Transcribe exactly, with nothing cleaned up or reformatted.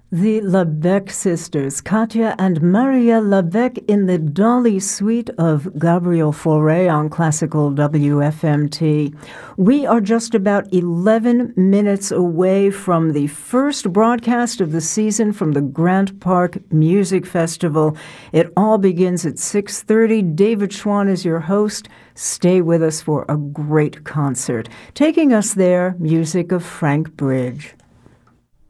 The Lebec sisters, Katya and Maria Lebec, in the Dolly suite of Gabriel Fauré on Classical W F M T. We are just about eleven minutes away from the first broadcast of the season from the Grant Park Music Festival. It all begins at six thirty. David Schwann is your host. Stay with us for a great concert. Taking us there, music of Frank Bridge.